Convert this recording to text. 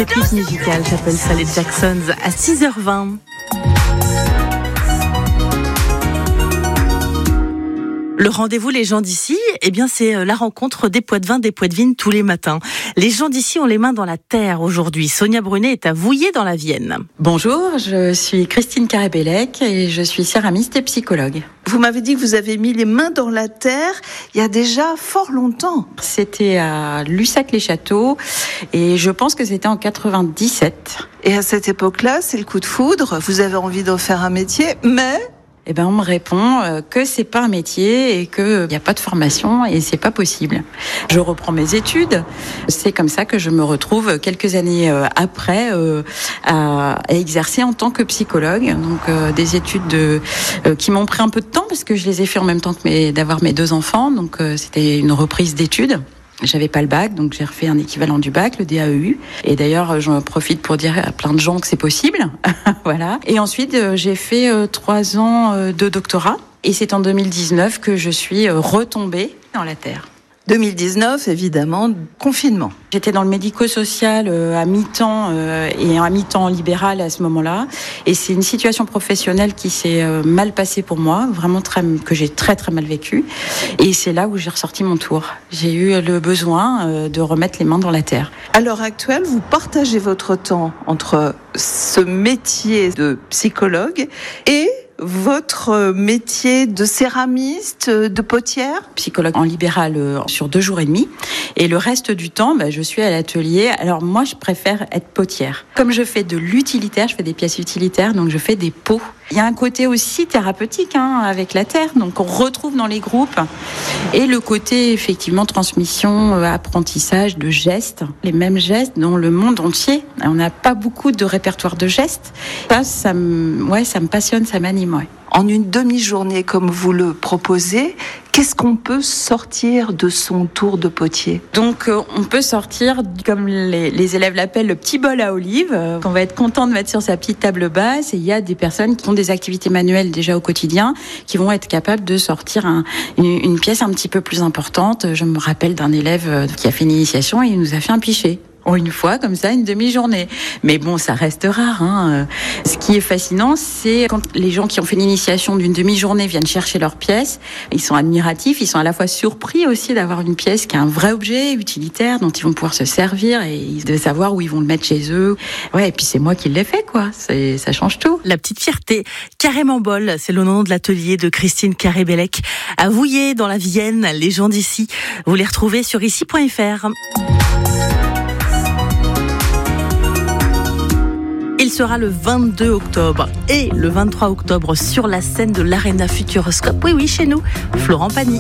pépite musicale, j'appelle ça les Jacksons, à 6h20. Le rendez-vous Les gens d'ici, c'est la rencontre des Poitevins, des Poitevines tous les matins. Les gens d'ici ont les mains dans la terre aujourd'hui. Sonia Brunet est à Vouillé dans la Vienne. Bonjour, je suis Christine Carré-Bellec et je suis céramiste et psychologue. Vous m'avez dit que vous avez mis les mains dans la terre il y a déjà fort longtemps. C'était à Lussac-les-Châteaux et je pense que c'était en 97. Et à cette époque-là, c'est le coup de foudre. Vous avez envie d'en faire un métier, mais... on me répond que c'est pas un métier et qu'il n'y a pas de formation et c'est pas possible. Je reprends mes études. C'est comme ça que je me retrouve quelques années après à exercer en tant que psychologue. Donc des études qui m'ont pris un peu de temps parce que je les ai fait en même temps que d'avoir mes 2 enfants. Donc c'était une reprise d'études. J'avais pas le bac, donc j'ai refait un équivalent du bac, le DAEU. Et d'ailleurs, j'en profite pour dire à plein de gens que c'est possible. Voilà. Et ensuite, j'ai fait 3 ans de doctorat. Et c'est en 2019 que je suis retombée dans la terre. 2019, évidemment, confinement. J'étais dans le médico-social à mi-temps et à mi-temps libéral à ce moment-là. Et c'est une situation professionnelle qui s'est mal passée pour moi, vraiment que j'ai très très mal vécu. Et c'est là où j'ai ressorti mon tour. J'ai eu le besoin de remettre les mains dans la terre. À l'heure actuelle, vous partagez votre temps entre ce métier de psychologue et votre métier de céramiste, de potière? Psychologue en libéral sur 2 jours et demi. Et le reste du temps, je suis à l'atelier. Alors moi, je préfère être potière. Comme je fais de l'utilitaire, je fais des pièces utilitaires, donc je fais des pots. Il y a un côté aussi thérapeutique avec la terre, donc on retrouve dans les groupes. Et le côté, effectivement, transmission, apprentissage de gestes, les mêmes gestes dans le monde entier. On n'a pas beaucoup de répertoire de gestes. Ça me passionne, ça m'anime. Ouais. En une demi-journée, comme vous le proposez, qu'est-ce qu'on peut sortir de son tour de potier? Donc, on peut sortir, comme les élèves l'appellent, le petit bol à olive, qu'on va être content de mettre sur sa petite table basse. Et il y a des personnes qui ont des activités manuelles déjà au quotidien, qui vont être capables de sortir une pièce un petit peu plus importante. Je me rappelle d'un élève qui a fait une initiation et il nous a fait un pichet. Une fois, comme ça, une demi-journée. Mais bon, ça reste rare. Ce qui est fascinant, c'est quand les gens qui ont fait l'initiation d'une demi-journée viennent chercher leur pièce. Ils sont admiratifs, ils sont à la fois surpris aussi d'avoir une pièce qui est un vrai objet utilitaire dont ils vont pouvoir se servir et de savoir où ils vont le mettre chez eux. Ouais, et puis c'est moi qui l'ai fait, quoi. Ça change tout. La petite fierté. Carrément bol, c'est le nom de l'atelier de Christine Carré-Bellec. À Vouillé, dans la Vienne, les gens d'ici. Vous les retrouvez sur ici.fr. Il sera le 22 octobre et le 23 octobre sur la scène de l'Arena Futuroscope. Oui, chez nous, Florent Pagny.